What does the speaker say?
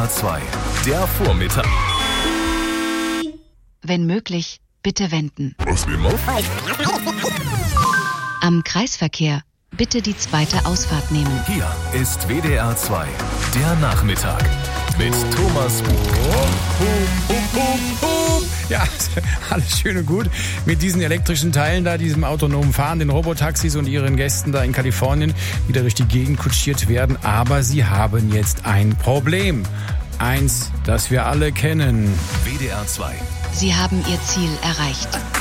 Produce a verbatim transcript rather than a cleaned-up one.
R zwei, der Vormittag. Wenn möglich, bitte wenden. Was will man? Am Kreisverkehr bitte die zweite Ausfahrt nehmen. Hier ist W D R zwei, der Nachmittag mit Thomas Buch. Ja, alles schön und gut mit diesen elektrischen Teilen da, diesem autonomen Fahren, den Robotaxis und ihren Gästen da in Kalifornien, die da durch die Gegend kutschiert werden. Aber sie haben jetzt ein Problem. Eins, das wir alle kennen. W D R zwei. Sie haben Ihr Ziel erreicht.